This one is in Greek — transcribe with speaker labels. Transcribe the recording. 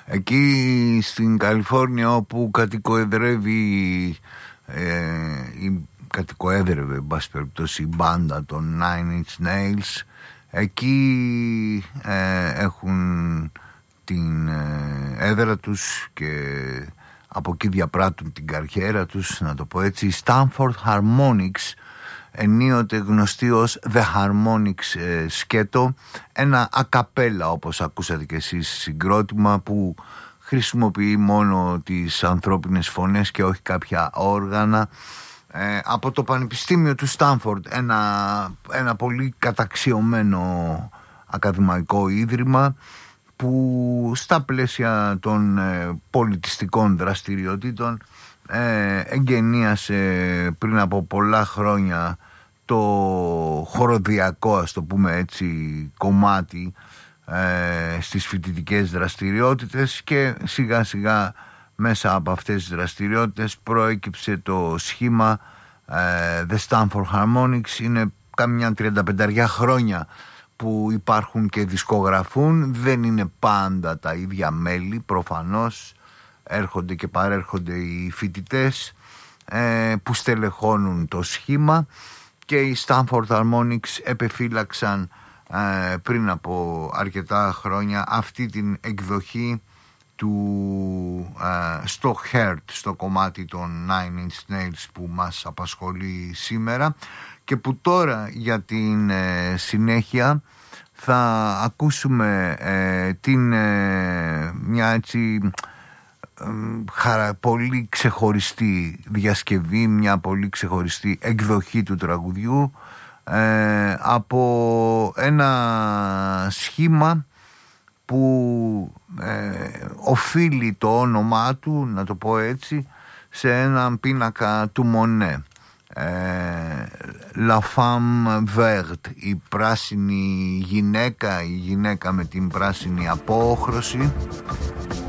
Speaker 1: Εκεί στην Καλιφόρνια, όπου κατοικοεδρεύει κατοικοέδρευε εν πάση περιπτώσει η μπάντα των Nine Inch Nails, εκεί έχουν την έδρα τους και από εκεί διαπράττουν την καριέρα τους, να το πω έτσι, η Stanford Harmonics, ενίοτε γνωστή ως The Harmonics σκέτο, ένα ακαπέλα όπως ακούσατε και εσείς συγκρότημα που χρησιμοποιεί μόνο τις ανθρώπινες φωνές και όχι κάποια όργανα, από το Πανεπιστήμιο του Στάνφορντ, ένα πολύ καταξιωμένο ακαδημαϊκό ίδρυμα που στα πλαίσια των πολιτιστικών δραστηριοτήτων εγγενίασε πριν από πολλά χρόνια το χοροδιακό, ας το πούμε έτσι, κομμάτι στις φοιτητικές δραστηριότητες, και σιγά σιγά μέσα από αυτές τις δραστηριότητες προέκυψε το σχήμα The Stanford Harmonics. Είναι κάμια 35 χρόνια που υπάρχουν και δισκογραφούν. Δεν είναι πάντα τα ίδια μέλη, προφανώς έρχονται και παρέρχονται οι φοιτητές που στελεχώνουν το σχήμα, και οι Stanford Harmonics επεφύλαξαν πριν από αρκετά χρόνια αυτή την εκδοχή του στο Heart, στο κομμάτι των Nine Inch Nails που μας απασχολεί σήμερα, και που τώρα για την συνέχεια θα ακούσουμε μια έτσι πολύ ξεχωριστή διασκευή, μια πολύ ξεχωριστή εκδοχή του τραγουδιού από ένα σχήμα που οφείλει το όνομά του, να το πω έτσι, σε έναν πίνακα του Μονέ, La Femme Verte, η πράσινη γυναίκα, η γυναίκα με την πράσινη απόχρωση.